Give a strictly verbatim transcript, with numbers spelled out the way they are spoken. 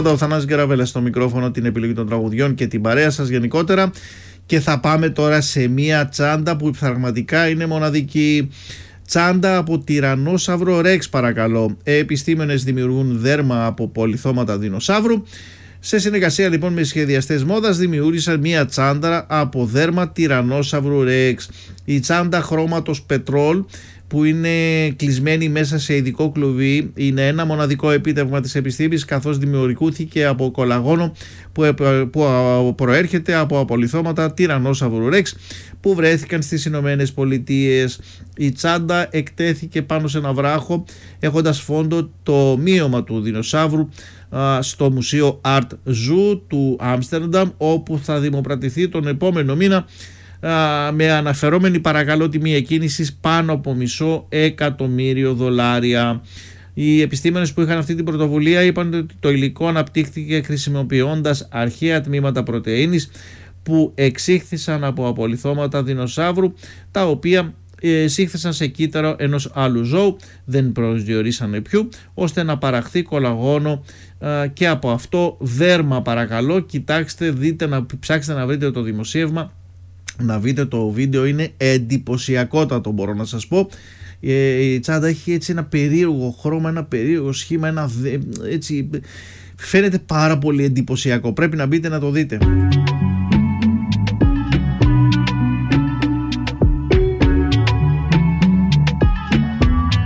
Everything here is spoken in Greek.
Εβδομάδα. Ο Θανάσης Γκαραβέλας στο μικρόφωνο, την επιλογή των τραγουδιών και την παρέα σας γενικότερα. Και θα πάμε τώρα σε μία τσάντα που πραγματικά είναι μοναδική. Τσάντα από τυρανόσαυρο Ρεξ, παρακαλώ. Επιστήμονες δημιουργούν δέρμα από πολυθώματα δεινοσαύρου. Σε συνεργασία λοιπόν με σχεδιαστές μόδας δημιούργησαν μία τσάντα από δέρμα τυρανόσαυρου Ρεξ. Η τσάντα χρώματος πετρόλ, που είναι κλεισμένη μέσα σε ειδικό κλουβί, είναι ένα μοναδικό επίτευγμα της επιστήμης, καθώς δημιουργήθηκε από κολαγόνο που, που προέρχεται από απολιθώματα τυρανόσαυρου Ρεξ που βρέθηκαν στις Ηνωμένες Πολιτείες. Η τσάντα εκτέθηκε πάνω σε ένα βράχο, έχοντας φόντο το μύωμα του δεινοσαύρου στο Μουσείο Art Zoo του Άμστερνταμ, όπου θα δημοπρατηθεί τον επόμενο μήνα, με αναφερόμενη παρακαλώ τιμή εκκίνησης πάνω από μισό εκατομμύριο δολάρια. Οι επιστήμονες που είχαν αυτή την πρωτοβουλία είπαν ότι το υλικό αναπτύχθηκε χρησιμοποιώντας αρχαία τμήματα πρωτεΐνης που εξήχθησαν από απολιθώματα δεινοσαύρου, τα οποία εισήχθησαν σε κύτταρο ενός άλλου ζώου, δεν προσδιορίσανε ποιου, ώστε να παραχθεί κολαγόνο και από αυτό δέρμα. Παρακαλώ κοιτάξτε, δείτε, να ψάξετε να βρείτε το δημοσίευμα, να δείτε το βίντεο, είναι εντυπωσιακότατο, μπορώ να σας πω. Ε, η τσάντα έχει έτσι ένα περίεργο χρώμα, ένα περίεργο σχήμα, ένα, έτσι, φαίνεται πάρα πολύ εντυπωσιακό, πρέπει να μπείτε να το δείτε.